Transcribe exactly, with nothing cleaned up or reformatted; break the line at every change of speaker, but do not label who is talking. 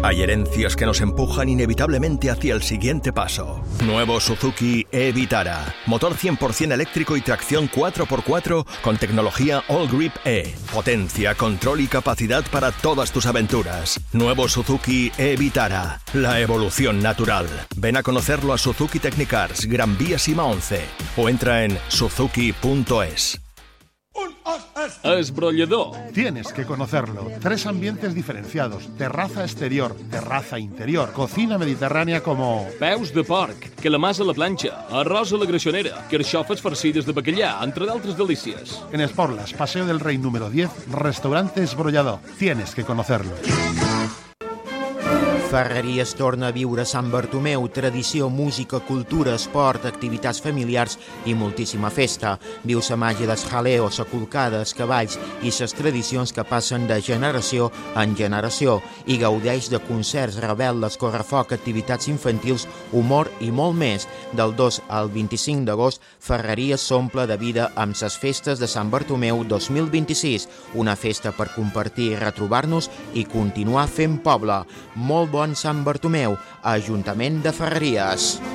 Hay herencias que nos empujan inevitablemente hacia el siguiente paso. Nuevo Suzuki e-Vitara. Motor cien por ciento eléctrico y tracción cuatro por cuatro con tecnología All Grip E. Potencia, control y capacidad para todas tus aventuras. Nuevo Suzuki e-Vitara. La evolución natural. Ven a conocerlo a Suzuki Technicars, Gran Vía Sima once. O entra en suzuki punto es.
Esbrollador.
Tienes que conocerlo. Tres ambientes diferenciados. Terraza exterior, terraza interior, cocina mediterránea como...
Peus de porc, calamars a la planxa, arròs a la greixonera, carxofes farcides de bacallà, entre d'altres delícies.
En Esporlas, Paseo del Rey número diez, restaurante Esbrollador. Tienes que conocerlo.
Ferreries torna a viure Sant Bartomeu, tradició, música, cultura, esport, activitats familiars i moltíssima festa. Viu la màgia dels jaleos, la colcada, els cavalls i les tradicions que passen de generació en generació i gaudeix de concerts, rebel·les, correfoc, activitats infantils, humor i molt més. Del dos al vint-i-cinc d'agost, Ferreries s'omple de vida amb les festes de Sant Bartomeu dos mil vint-i-sis, una festa per compartir, retrobar-nos i continuar fent poble. Molt bon Sant Bartomeu, Ajuntament de Ferreries.